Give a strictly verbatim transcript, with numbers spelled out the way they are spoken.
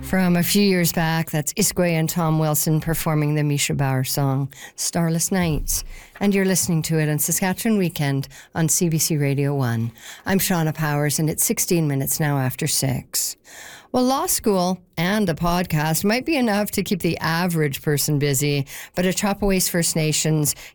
From a few years back, that's Iskway and Tom Wilson performing the Misha Bauer song, Starless Nights. And you're listening to it on Saskatchewan Weekend on C B C Radio one. I'm Shauna Powers, and it's sixteen minutes now after six. Well, law school and a podcast might be enough to keep the average person busy, but at Chopper Waste First Nations,